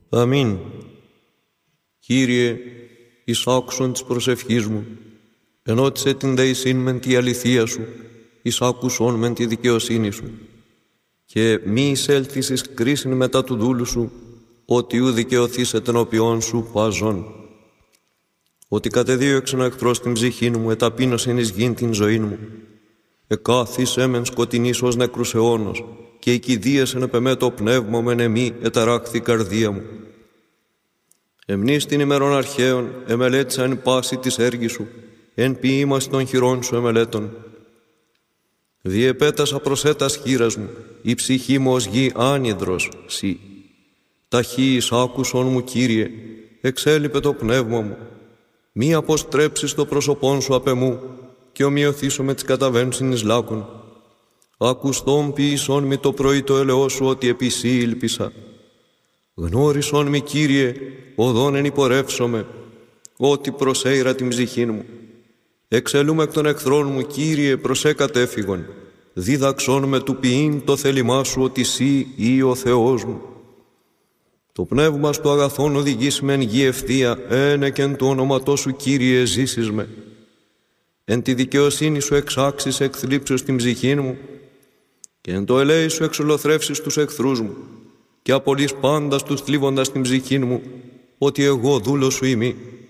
Αμήν. Κύριε, εις άκουσον της προσευχής μου, ενώτισε την δεησύν μεν τη αληθεία σου, εις άκουσον μεν τη δικαιοσύνη σου, και μη εισέλθεις εις κρίσιν μετά του δούλου σου, ότι ου δικαιωθείς ενώπιόν σου παζών. Ότι κατεδίωξεν ο εχθρός την ψυχήν μου, εταπείνωσεν εις γην την ζωήν μου. Εκάθισέ μεν σκοτεινής ως νεκρούς αιώνος, και οικηδίασεν επεμέ το πνεύμα μεν εμή, εταράχθη καρδία μου. Εμνείς την ημερών αρχαίων, εμελέτησα εν πάση της έργης σου, εν ποίημας των χειρών σου εμελέτων. Διεπέτασα προσέτας χείρας μου, η ψυχή μου ως γη άνυδρος, σύ. Ταχύ εις άκουσον μου, Κύριε, εξέλιπε το πνεύμα μου. Μη αποστρέψεις το πρόσωπόν σου απ' εμού, και ομοιωθήσω με τις καταβαίνσιν εις λάκων. Ακουστόν ποιησόν μη το πρωί το ελαιό σου, ότι επί σύ ήλπισα. Γνώρισον μη, Κύριε, οδόν εν υπορεύσομαι, ότι προσέειρα την ψυχήν μου. Εξελούμε εκ των εχθρών μου, Κύριε, προσέ κατέφυγον. Δίδαξόν με του ποιήν το θέλημά σου, ότι σύ ή ο Θεός μου. Το πνεύμα στο αγαθόν οδηγείς με εν γη ευθεία, ένεκεν του όνοματός σου, Κύριε, ζήσεις με. Εν τη δικαιοσύνη σου εξάξεις εκθλίψεως την ψυχήν μου, και εν το ελέη σου εξολοθρεύσεις τους εχθρούς μου, και απολύς πάντας τους θλίβοντας την ψυχήν μου, ότι εγώ δούλος σου είμαι.